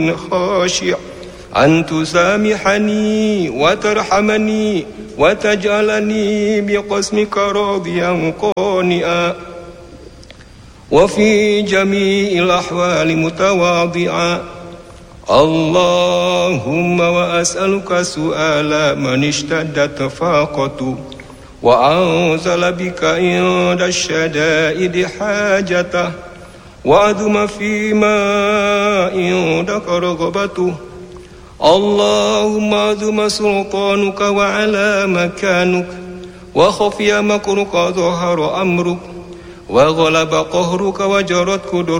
خاشع أن تسامحني وترحمني وتجعلني بقسمك راضيا قانئا وفي جميع الأحوال متواضعا. اللهم وأسألك سؤال من اشتدت فاقته وأنزل بك عند الشدائد حاجته وعظم فيما عندك رغبته. اللهم عظم سلطانك وعلى مكانك وخفي مكرك ظهر أمرك وغلب قهرك وجرت قدرتك